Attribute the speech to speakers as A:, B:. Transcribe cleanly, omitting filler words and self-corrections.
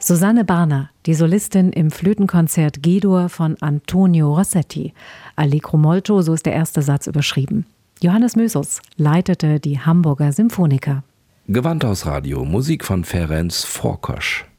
A: Susanne Barner, die Solistin im Flötenkonzert G-Dur von Antonio Rossetti. Allegro molto, so ist der erste Satz überschrieben. Johannes Mösus leitete die Hamburger Symphoniker.
B: Gewandhaus Radio, Musik von Ferenc Forkos.